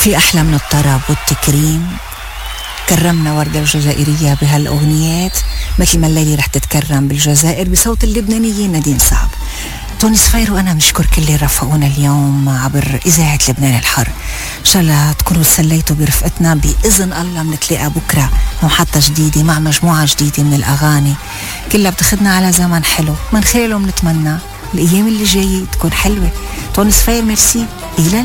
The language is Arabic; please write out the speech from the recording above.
في أحلى من الطرب والتكريم. كرمنا وردة الجزائرية بهالأغنيات مثل ما الليلة رح تتكرم بالجزائر بصوت اللبنانية نادين صعب. توني صفير وأنا بنشكر كل اللي رافقونا اليوم عبر إذاعة لبنان الحر. إن شاء الله تكونوا تسليتوا برفقتنا. بإذن الله بنتلاقى بكرة محطة جديدة مع مجموعة جديدة من الأغاني كلها بتاخدنا على زمن حلو من خلاله بنتمنى الأيام اللي جاية تكون حلوة. توني صفير ميرسي إلى